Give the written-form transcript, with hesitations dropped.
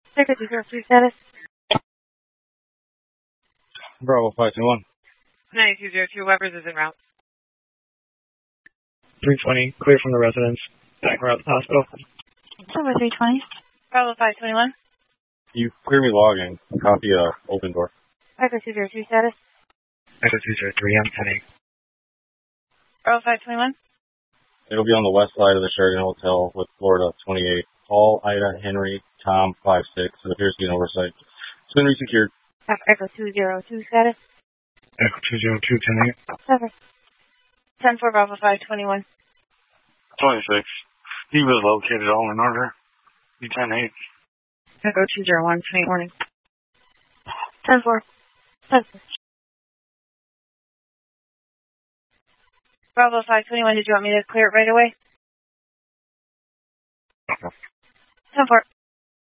Echo 203 status. Bravo 521. 9202 Weber's is en route. 320, clear from the residence. Back route to the hospital. Over 320. Bravo 521. You clear me logging. Copy open door. Echo 203 status. Echo 203, I'm 10-8. Bravo 521. It'll be on the west side of the Sheraton Hotel with Florida 28. Paul, Ida, Henry, Tom 56. It appears to be an oversight. It's been resecured. Echo 202 status. Echo 202, 10-8. Over. 10-4 Bravo 521. 26. He was located all in order. U-10-8. Echo 201, 28 morning. 10-4. 10-4. Bravo 521, did you want me to clear it right away? 10-4.